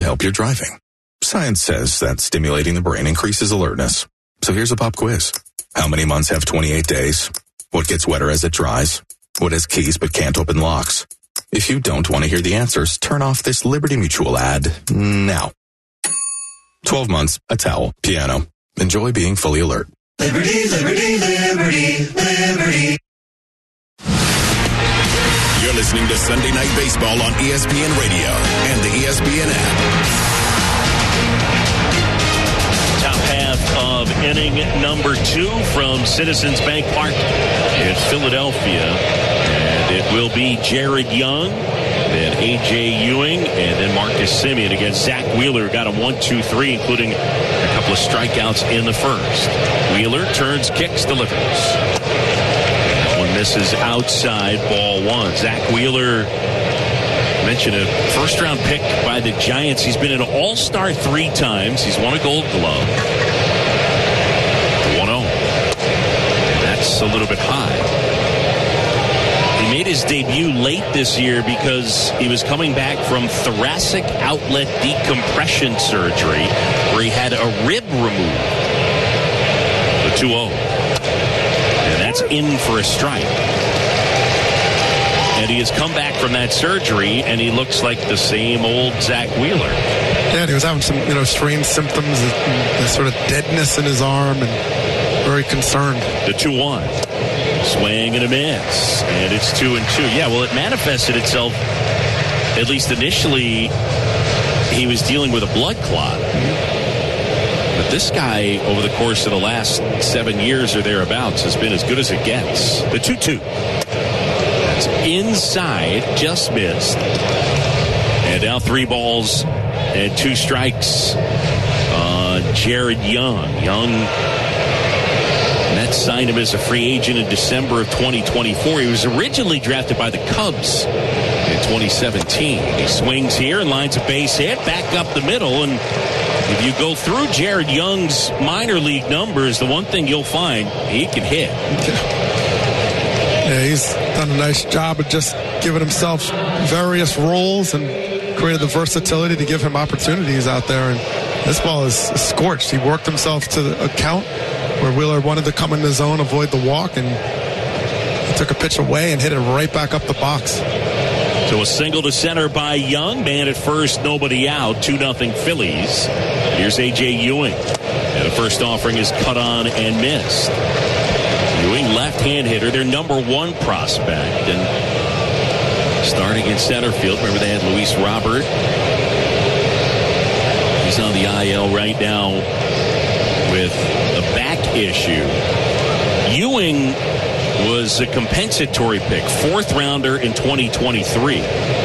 help your driving. Science says that stimulating the brain increases alertness. So here's a pop quiz. How many months have 28 days? What gets wetter as it dries? What has keys but can't open locks? If you don't want to hear the answers, turn off this Liberty Mutual ad now. 12 months, a towel, piano. Enjoy being fully alert. Liberty, liberty, liberty, liberty. You're listening to Sunday Night Baseball on ESPN Radio and the ESPN app. Top half of inning number 2 from Citizens Bank Park in Philadelphia. And it will be Jared Young, then A.J. Ewing, and then Marcus Semien against Zach Wheeler. Got him 1-2-3, including a couple of strikeouts in the first. Wheeler turns, kicks, delivers. That one misses outside, ball 1. Zach Wheeler, mentioned a first-round pick by the Giants. He's been an all-star 3 times. He's won a Gold Glove. 1-0. That's a little bit high. He made his debut late this year because he was coming back from thoracic outlet decompression surgery where he had a rib removed. The 2-0. And that's in for a strike. And he has come back from that surgery, and he looks like the same old Zach Wheeler. Yeah, he was having some, strange symptoms, the sort of deadness in his arm, and very concerned. The 2-1. Swing and a miss. And it's 2-2. Yeah, well, it manifested itself, at least initially, he was dealing with a blood clot. But this guy, over the course of the last 7 years or thereabouts, has been as good as it gets. The 2-2. That's inside, just missed. And now 3 balls and 2 strikes on Jared Young. Young, Mets signed him as a free agent in December of 2024. He was originally drafted by the Cubs in 2017. He swings here and lines a base hit back up the middle. And if you go through Jared Young's minor league numbers, the one thing you'll find, he can hit. Yeah, he's done a nice job of just giving himself various roles and created the versatility to give him opportunities out there. And this ball is scorched. He worked himself to the count where Wheeler wanted to come in the zone, avoid the walk, and he took a pitch away and hit it right back up the box. So a single to center by Young. Man at first, nobody out. 2-0 Phillies. Here's A.J. Ewing. And the first offering is cut on and missed. Ewing, left-hand hitter, their number 1 prospect. And starting in center field, remember they had Luis Robert. He's on the IL right now with a back issue. Ewing was a compensatory pick, 4th rounder in 2023.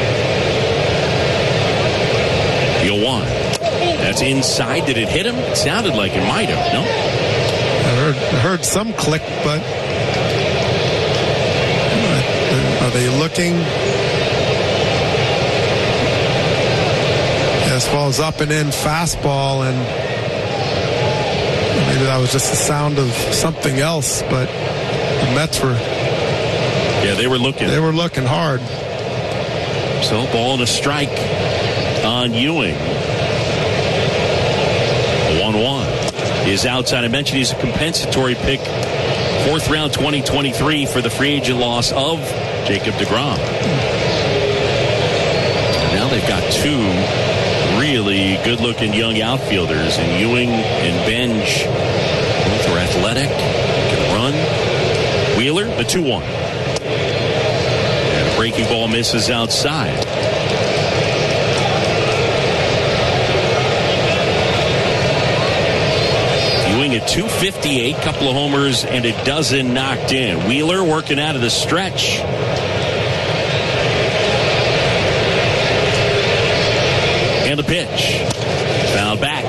The 0-1. That's inside. Did it hit him? It sounded like it might have, no? I heard some click, but are they looking? As far as up and in fastball, and maybe that was just the sound of something else, but the Mets were... Yeah, they were looking. They were looking hard. So, ball and a strike on Ewing. 1-1 is outside. I mentioned he's a compensatory pick. 4th round 2023 for the free agent loss of Jacob deGrom. And now they've got 2 really good-looking young outfielders in Ewing and Benj. Both are athletic, can run. Wheeler, the 2-1. And a breaking ball misses outside. Ewing at 258, couple of homers and a dozen knocked in. Wheeler working out of the stretch. And the pitch. Fouled back.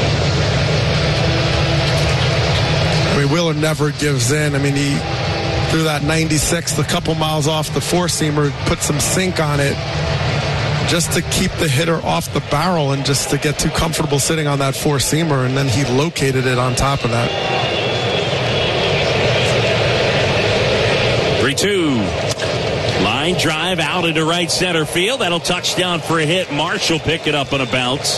I mean, Wheeler never gives in. I mean, he threw that 96, a couple miles off the 4-seamer, put some sink on it just to keep the hitter off the barrel and just to get too comfortable sitting on that 4-seamer, and then he located it on top of that. 3-2. Line drive out into right center field. That'll touch down for a hit. Marshall pick it up on a bounce.